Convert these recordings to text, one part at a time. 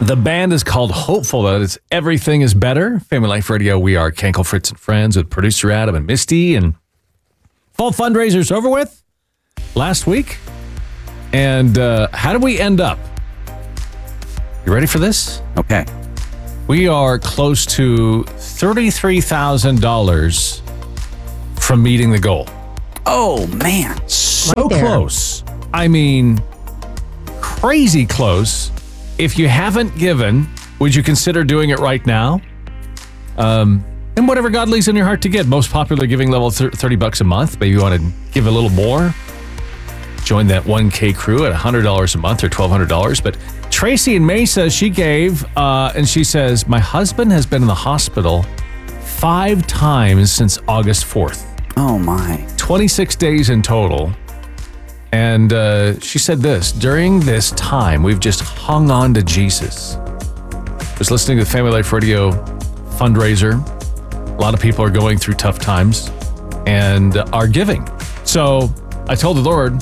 The band is called Hopeful. That is Everything is Better. Family Life Radio. We are Kenkel, Fritz, and Friends with producer Adam and Misty. And fall fundraiser's over with last week. And how did we end up? You ready for this? Okay. We are close to $33,000 from meeting the goal. Oh, man. So close. I mean, crazy close. If you haven't given, would you consider doing it right now? And whatever God leads in your heart to give. Most popular giving level, $30 a month. Maybe you want to give a little more. Join that 1K crew at $100 a month or $1,200. But Tracy in Mesa, she gave, and she says, my husband has been in the hospital 5 times since August 4th. Oh, my. 26 days in total. And she said this, during this time, we've just hung on to Jesus. I was listening to the Family Life Radio fundraiser. A lot of people are going through tough times and are giving. So I told the Lord,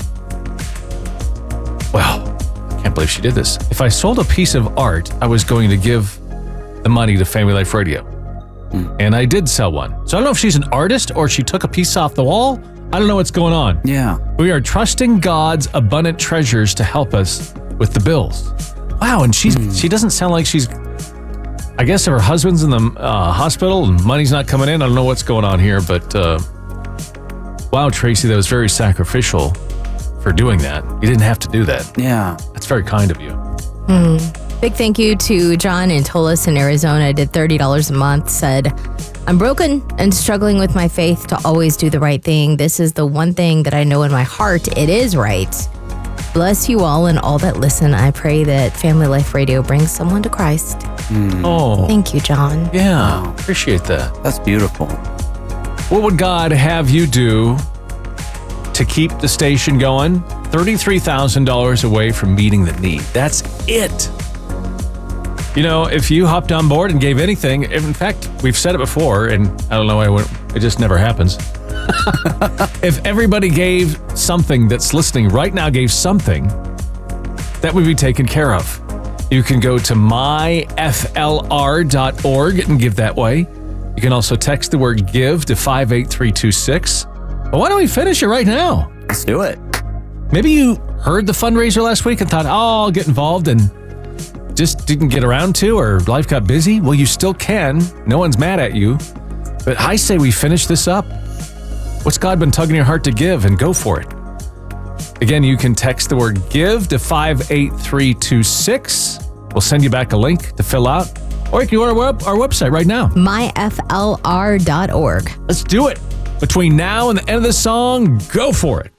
well, I can't believe she did this. If I sold a piece of art, I was going to give the money to Family Life Radio. And I did sell one. So I don't know if she's an artist or she took a piece off the wall. I don't know what's going on. Yeah. We are trusting God's abundant treasures to help us with the bills. Wow, and she doesn't sound like she's, I guess if her husband's in the hospital and money's not coming in, I don't know what's going on here, but wow, Tracy, that was very sacrificial for doing that. You didn't have to do that. Yeah. That's very kind of you. Big thank you to John in Tolis in Arizona. Did $30 a month. Said, I'm broken and struggling with my faith to always do the right thing. This is the one thing that I know in my heart it is right. Bless you all and all that listen. I pray that Family Life Radio brings someone to Christ. Oh. Thank you, John. Yeah, appreciate that. That's beautiful. What would God have you do to keep the station going? $33,000 away from meeting the need. That's it. You know, if you hopped on board and gave anything, in fact, we've said it before, and I don't know why it just never happens. If everybody gave something that's listening right now, gave something, that would be taken care of. You can go to myflr.org and give that way. You can also text the word give to 58326. But why don't we finish it right now? Let's do it. Maybe you heard the fundraiser last week and thought, oh, I'll get involved and just didn't get around to, or life got busy. Well, you still can. No one's mad at you. But I say we finish this up. What's God been tugging your heart to give, and go for it. Again, you can text the word give to 58326. We'll send you back a link to fill out. Or you can go to our website right now. myflr.org. Let's do it. Between now and the end of the song, go for it.